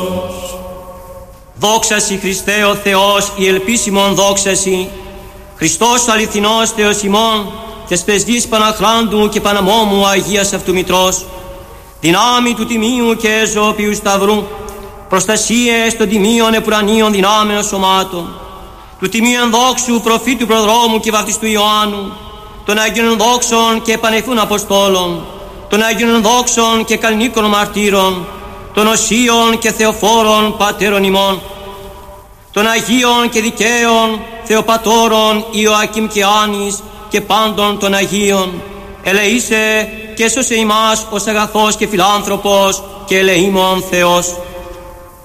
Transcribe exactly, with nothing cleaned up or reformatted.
Δόξασι Χριστέ ο Θεός, η ελπίσιμον δόξασι, Χριστός ο αληθινός Θεός ημών, τες πρεσβείς Παναχράντου και Παναμόμου Αγίας Αυτού Μητρός, δυνάμει του τιμίου και ζωοποιού σταυρού, προστασίες των τιμίων επουρανίων δυνάμεων σωμάτων, του τιμίου ενδόξου προφήτου προδρόμου και βαπτιστού Ιωάννου, των Αγίων δόξων και επανεφούν Αποστόλων, των Αγίων δόξων και καλλινίκων μαρτύρων, των οσίων και θεοφόρων πατέρων ημών, των Αγίων και δικαίων Θεοπατώρων Ιωακήμ και Άνης και πάντων των Αγίων, ελεήσε και σώσε ημάς ως αγαθός και φιλάνθρωπος και ελεήμων Θεός.